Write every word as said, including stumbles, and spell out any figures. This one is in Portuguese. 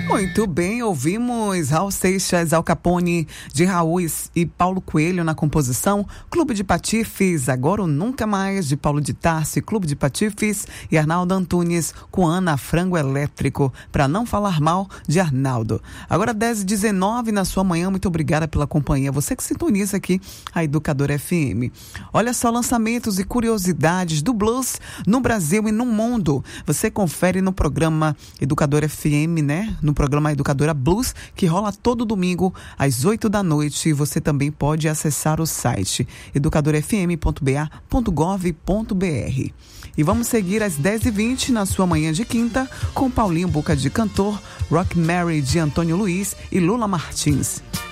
Muito bem, ouvimos Raul Seixas, Al Capone, de Raul e Paulo Coelho na composição, Clube de Patifes, Agora ou Nunca Mais, de Paulo de Tarso, Clube de Patifes, e Arnaldo Antunes com Ana Frango Elétrico, para não falar mal de Arnaldo. Agora dez e dezenove na sua manhã, muito obrigada pela companhia, você que sintoniza aqui a Educadora F M. Olha só, lançamentos e curiosidades do blues no Brasil e no mundo, você confere no programa Educadora F M, né? No programa Educadora Blues, que rola todo domingo às oito da noite. Você também pode acessar o site educadora f m ponto b a ponto gov ponto b r. E vamos seguir às dez e vinte na sua manhã de quinta com Paulinho Boca de Cantor, Rock Mary de Antônio Luiz e Lula Martins.